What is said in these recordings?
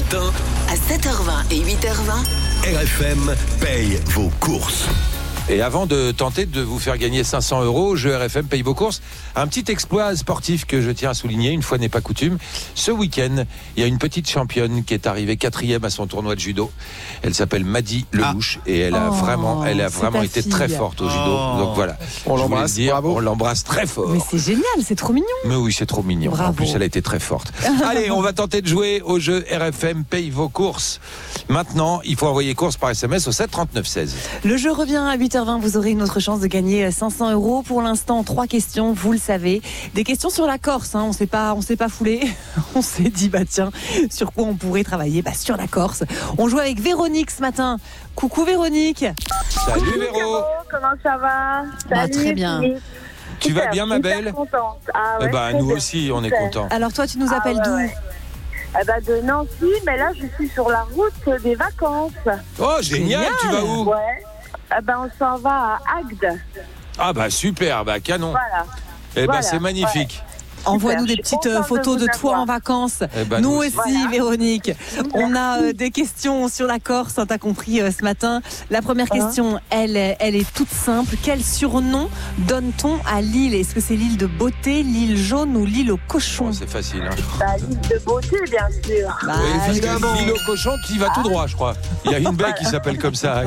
matin, À 7h20 et 8h20, RFM paye vos courses. Et avant de tenter de vous faire gagner 500 €, Jeu RFM paye vos courses. Un petit exploit sportif que je tiens à souligner, une fois n'est pas coutume. Ce week-end, il y a une petite championne qui est arrivée 4e à son tournoi de judo. Elle s'appelle Madi Lelouch et elle a vraiment été très forte au judo. Donc voilà. On l'embrasse, bravo. On l'embrasse très fort. Mais c'est génial, c'est trop mignon. Mais oui, c'est trop mignon. Bravo. En plus, elle a été très forte. Allez, on va tenter de jouer au jeu RFM paye vos courses. Maintenant, il faut envoyer courses par SMS au 7 39 16. Le jeu revient à 8h20. Vous aurez une autre chance de gagner 500 €. Pour l'instant, 3 questions, vous le savez. Des questions sur la Corse. On s'est pas foulé. On s'est dit, tiens, sur quoi on pourrait travailler ? Sur la Corse. On joue avec Véronique ce matin. Coucou Véronique. Salut Véro. Comment ça va ? Salut, très bien. Philippe. Tu vas bien, ma Super belle ? contente. Ah ouais, très nous bien. aussi, on est Super. contents. Alors toi, tu nous appelles d'où ? De Nancy, mais là je suis sur la route des vacances. Oh, génial, tu vas où ? Ouais. On s'en va à Agde. Ah super, canon. Voilà. Voilà, c'est magnifique. Envoie-nous des Je suis petites contente photos de de vous toi avoir. en vacances. Nous Nous aussi. aussi, Voilà. Véronique. On a des questions sur la Corse, t'as compris ce matin. La première question, elle est toute simple. Quel surnom donne-t-on à l'île ? Est-ce que c'est l'île de Beauté, l'île jaune ou l'île au cochon ? Oh, c'est facile. Hein. L'île de Beauté, bien sûr. Oui, parce évidemment. que l'île au cochon, tu y vas tout droit, je crois. Il y a une baie qui s'appelle comme ça.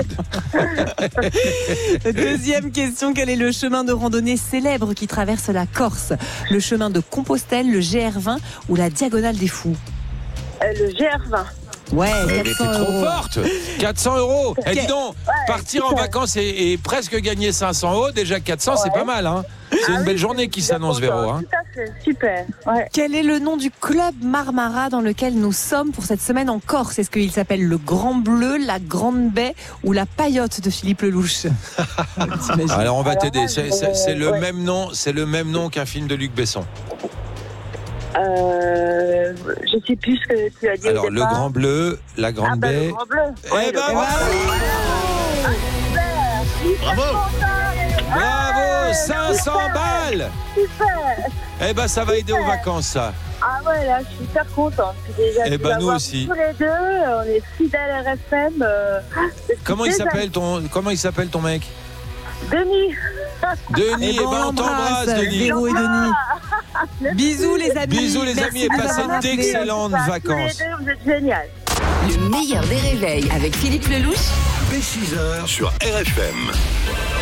Deuxième question, quel est le chemin de randonnée célèbre qui traverse la Corse ? Le chemin de Compostelle, le GR20 ou la Diagonale des Fous ? Le GR20. Ouais, Mais t'es 400 trop €. forte. 400 €. Eh, dis donc, partir en super. vacances et presque gagner 500 €, déjà 400, c'est pas mal. Hein. C'est une belle journée qui s'annonce, Véro. Hein. Tout à fait, super. Ouais. Quel est le nom du club Marmara dans lequel nous sommes pour cette semaine en Corse ? Est-ce qu'il s'appelle le Grand Bleu, la Grande Baie ou la Paillote de Philippe Lelouch ? Alors on va t'aider. là, C'est le ouais. même nom. C'est le même nom qu'un film de Luc Besson. Je sais plus ce que tu as dit. Alors au le départ. Grand Bleu, la Grande Le Baie. Grand Bleu. Eh ben bravo. Bravo, 500 balles. Super. Eh ben ça va aider aux vacances, ça. Ah ouais, là, je suis super contente. Puis déjà, Eh tu ben, vas nous voir aussi. Tous les deux, on est fidèles RFM. Comment il s'appelle ton mec ? Denis. Denis, on on t'embrasse, Denis. Véro et Denis. Bisous les amis. Bisous les Merci amis et de nous passez avoir appelés. d'excellentes Tous les vacances. deux, vous êtes génial. le meilleur des réveils avec Philippe Lelouch. Dès 6h sur RFM.